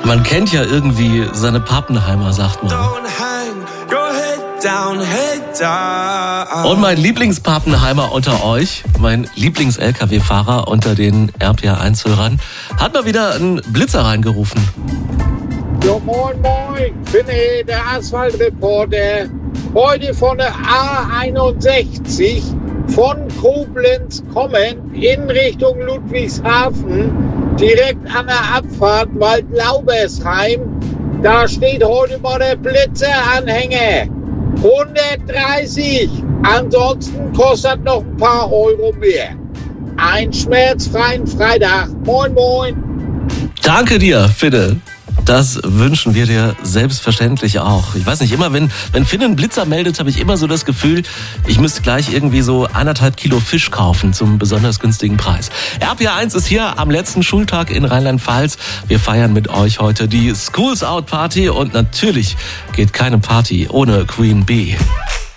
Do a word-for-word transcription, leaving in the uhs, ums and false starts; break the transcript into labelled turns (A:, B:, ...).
A: Man kennt ja irgendwie seine Pappenheimer, sagt man. Und mein Lieblingspappenheimer unter euch, mein Lieblings-L K W-Fahrer unter den R P R eins-Hörern, hat mal wieder einen Blitzer reingerufen.
B: Ja, moin, moin, Finne, der Asphaltreporter. Heute von der A einundsechzig von Koblenz kommen in Richtung Ludwigshafen. Direkt an der Abfahrt Waldlaubersheim, da steht heute mal der Blitzeranhänger. hundertdreißig, ansonsten kostet noch ein paar Euro mehr. Einen schmerzfreien Freitag. Moin, moin.
A: Danke dir, Finne. Das wünschen wir dir selbstverständlich auch. Ich weiß nicht, immer wenn, wenn Finn einen Blitzer meldet, habe ich immer so das Gefühl, ich müsste gleich irgendwie so eineinhalb Kilo Fisch kaufen zum besonders günstigen Preis. R P R eins ist hier am letzten Schultag in Rheinland-Pfalz. Wir feiern mit euch heute die Schools Out Party und natürlich geht keine Party ohne Queen Bee.